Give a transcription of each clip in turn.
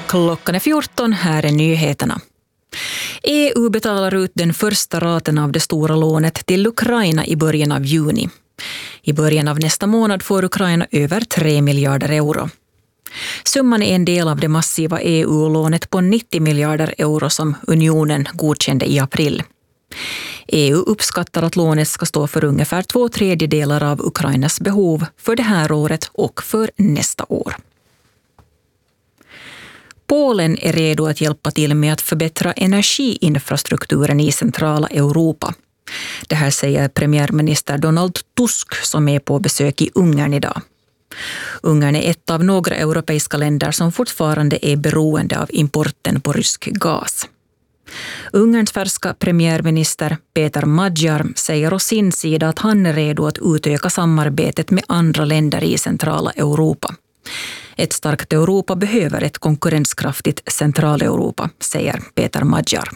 Klockan är 14, här är nyheterna. EU betalar ut den första raten av det stora lånet till Ukraina i början av juni. I början av nästa månad får Ukraina över 3 miljarder euro. Summan är en del av det massiva EU-lånet på 90 miljarder euro som unionen godkände i april. EU uppskattar att lånet ska stå för ungefär 2/3 av Ukrainas behov för det här året och för nästa år. Polen är redo att hjälpa till med att förbättra energiinfrastrukturen i centrala Europa. Det här säger premiärminister Donald Tusk som är på besök i Ungern idag. Ungern är ett av några europeiska länder som fortfarande är beroende av importen på rysk gas. Ungerns färska premiärminister Peter Magyar säger å sin sida att han är redo att utöka samarbetet med andra länder i centrala Europa. Ett starkt Europa behöver ett konkurrenskraftigt Centraleuropa, säger Peter Magyar.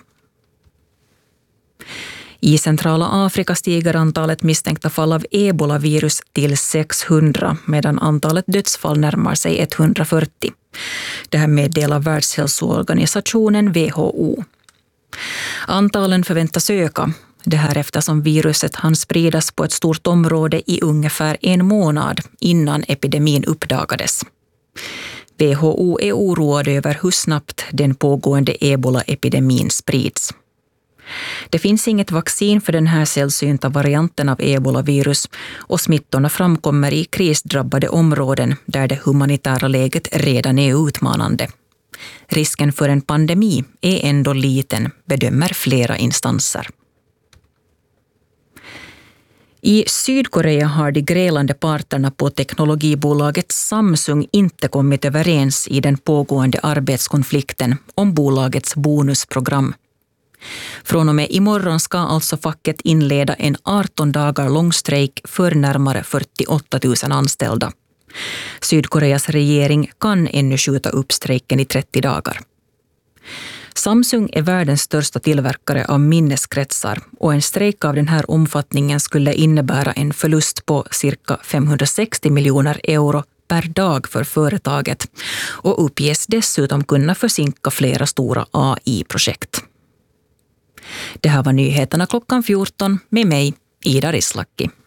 I centrala Afrika stiger antalet misstänkta fall av ebola-virus till 600 medan antalet dödsfall närmar sig 140. Det här meddelar Världshälsoorganisationen WHO. Antalen förväntas öka, det här eftersom viruset hann spridas på ett stort område i ungefär 1 månad innan epidemin uppdagades. WHO är oroad över hur snabbt den pågående ebola-epidemin sprids. Det finns inget vaccin för den här sällsynta varianten av ebola-virus och smittorna framkommer i krisdrabbade områden där det humanitära läget redan är utmanande. Risken för en pandemi är ändå liten, bedömer flera instanser. I Sydkorea har de grälande parterna på teknologibolaget Samsung inte kommit överens i den pågående arbetskonflikten om bolagets bonusprogram. Från och med imorgon ska alltså facket inleda en 18 dagar lång strejk för närmare 48 000 anställda. Sydkoreas regering kan ännu skjuta upp strejken i 30 dagar. Samsung är världens största tillverkare av minneskretsar och en strejk av den här omfattningen skulle innebära en förlust på cirka 560 miljoner euro per dag för företaget och uppges dessutom kunna försinka flera stora AI-projekt. Det här var nyheterna klockan 14 med mig, Ida Rislaki.